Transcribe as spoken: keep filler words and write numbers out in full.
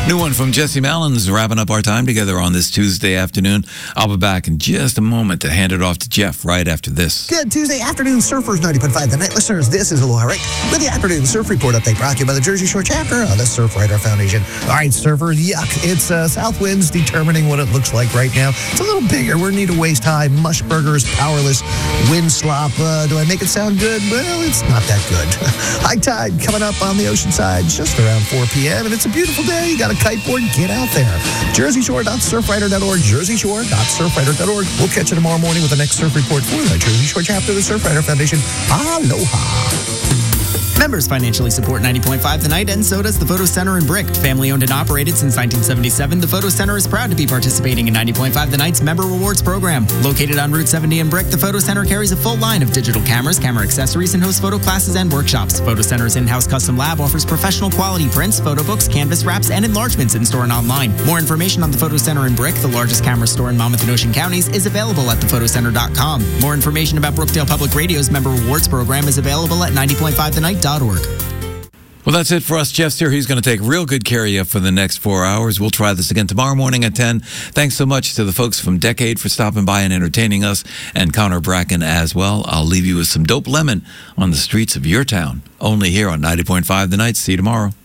New one from Jesse Mallon's wrapping up our time together on this Tuesday afternoon. I'll be back in just a moment to hand it off to Jeff right after this. Good Tuesday afternoon, Surfers ninety point five. The night listeners, this is Aloha Rick with the afternoon Surf Report update brought to you by the Jersey Shore chapter of the Surfrider Foundation. All right, surfers, yuck. It's uh, south winds determining what it looks like right now. It's a little bigger. We're need a waist high. Mush burgers, powerless, wind slop. Uh, do I make it sound good? Well, it's not that good. High tide coming up on the ocean side just around four p.m. and it's a beautiful day. You got a kiteboard, get out there. jersey shore dot surfrider dot org, jersey shore dot surfrider dot org. We'll catch you tomorrow morning with the next surf report for the Jersey Shore chapter of the Surfrider Foundation. Aloha. Members financially support ninety point five The Night, and so does the Photo Center in Brick. Family owned and operated since nineteen seventy-seven, the Photo Center is proud to be participating in ninety point five The Night's Member Rewards program. Located on Route seventy in Brick, the Photo Center carries a full line of digital cameras, camera accessories, and hosts photo classes and workshops. Photo Center's in-house custom lab offers professional quality prints, photo books, canvas wraps, and enlargements in-store and online. More information on the Photo Center in Brick, the largest camera store in Monmouth and Ocean counties, is available at the photo center dot com. More information about Brookdale Public Radio's Member Rewards program is available at ninety point five the night dot org. Well, that's it for us. Jeff's here. He's going to take real good care of you for the next four hours. We'll try this again tomorrow morning at ten. Thanks so much to the folks from Decade for stopping by and entertaining us, and Connor Bracken as well. I'll leave you with some Dope Lemon on the streets of your town, only here on ninety point five The Night. See you tomorrow.